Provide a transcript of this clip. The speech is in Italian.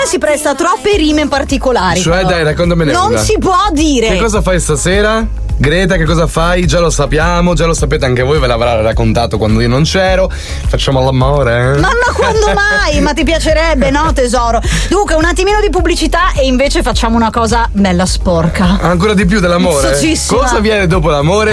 si presta a troppe rime particolari. Cioè, però. dai, raccontamene Non una. si può dire. Che cosa fai stasera? Greta, che cosa fai? Già lo sappiamo, già lo sapete anche voi, ve l'avrà raccontato quando io non c'ero. Facciamo l'amore, Ma quando mai? Ma ti piacerebbe, no tesoro? Dunque, un attimino di pubblicità e invece facciamo una cosa bella sporca. Ancora di più dell'amore? Sozzissima. Cosa viene dopo l'amore?